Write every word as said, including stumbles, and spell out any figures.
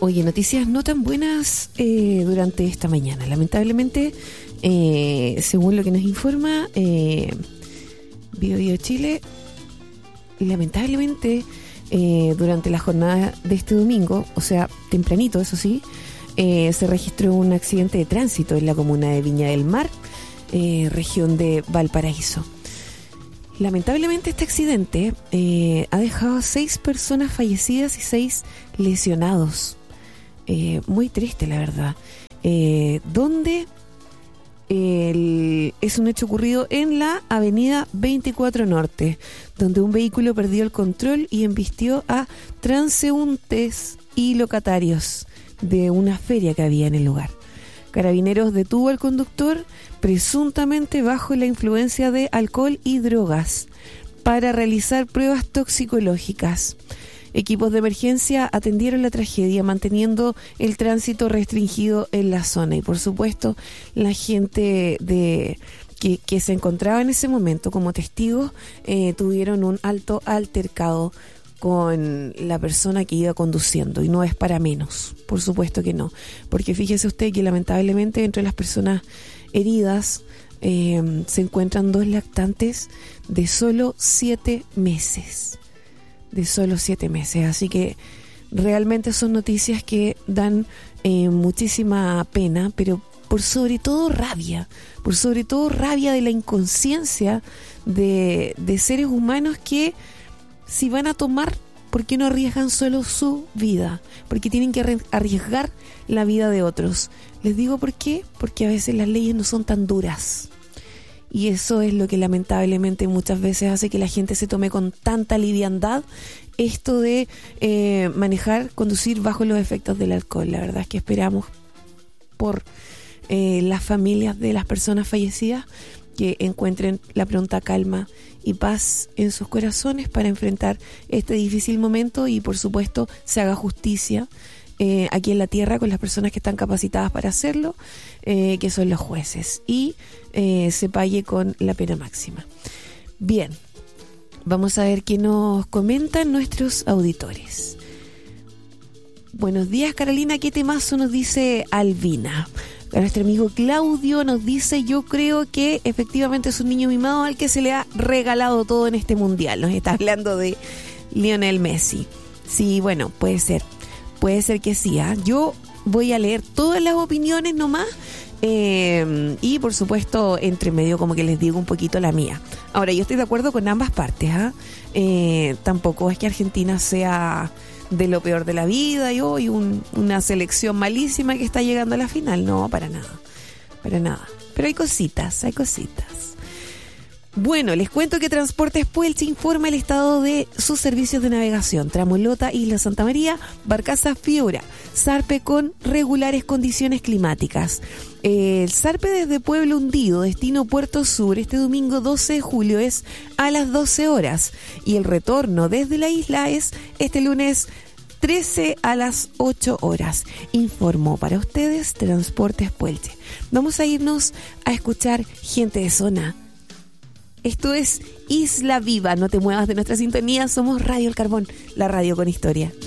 Oye, noticias no tan buenas eh, durante esta mañana. Lamentablemente, eh, según lo que nos informa eh, Bio Bio Chile, lamentablemente eh, durante la jornada de este domingo, o sea, tempranito, eso sí, eh, se registró un accidente de tránsito en la comuna de Viña del Mar, eh, región de Valparaíso. Lamentablemente este accidente eh, ha dejado a seis personas fallecidas y seis lesionados. Eh, muy triste, la verdad. Eh, donde el, es un hecho ocurrido en la avenida veinticuatro Norte, donde un vehículo perdió el control y embistió a transeúntes y locatarios de una feria que había en el lugar. Carabineros detuvo al conductor presuntamente bajo la influencia de alcohol y drogas para realizar pruebas toxicológicas. Equipos de emergencia atendieron la tragedia manteniendo el tránsito restringido en la zona y por supuesto la gente de que, que se encontraba en ese momento como testigos eh, tuvieron un alto altercado con la persona que iba conduciendo y no es para menos, por supuesto que no, porque fíjese usted que lamentablemente entre las personas heridas eh, se encuentran dos lactantes de solo siete meses. de solo siete meses, así que realmente son noticias que dan eh, muchísima pena, pero por sobre todo rabia, por sobre todo rabia de la inconsciencia de, de seres humanos que si van a tomar, ¿por qué no arriesgan solo su vida? Porque tienen que arriesgar la vida de otros. Les digo por qué, porque a veces las leyes no son tan duras. Y eso es lo que lamentablemente muchas veces hace que la gente se tome con tanta liviandad esto de eh, manejar, conducir bajo los efectos del alcohol. La verdad es que esperamos por eh, las familias de las personas fallecidas que encuentren la pronta calma y paz en sus corazones para enfrentar este difícil momento y por supuesto se haga justicia Eh, aquí en la tierra con las personas que están capacitadas para hacerlo, eh, que son los jueces, y eh, se pague con la pena máxima. Bien, vamos a ver qué nos comentan nuestros auditores. Buenos días, Carolina, ¿qué temazo nos dice Albina? A nuestro amigo Claudio nos dice: yo creo que efectivamente es un niño mimado al que se le ha regalado todo en este mundial. Nos está hablando de Lionel Messi. Sí, bueno, puede ser. Puede ser que sí, ¿eh? Yo voy a leer todas las opiniones nomás eh, y por supuesto entre medio como que les digo un poquito la mía. Ahora, yo estoy de acuerdo con ambas partes, ¿eh? Eh, tampoco es que Argentina sea de lo peor de la vida y hoy un, una selección malísima que está llegando a la final. No, para nada, para nada. Pero hay cositas, hay cositas. Bueno, les cuento que Transportes Puelche informa el estado de sus servicios de navegación. Tramolota, Isla Santa María, Barcaza Fiora, Sarpe con regulares condiciones climáticas. El Sarpe desde Pueblo Hundido, destino Puerto Sur, este domingo doce de julio es a las doce horas. Y el retorno desde la isla es este lunes trece a las ocho horas. Informó para ustedes Transportes Puelche. Vamos a irnos a escuchar Gente de Zona. Esto es Isla Viva, no te muevas de nuestra sintonía, somos Radio El Carbón, la radio con historia.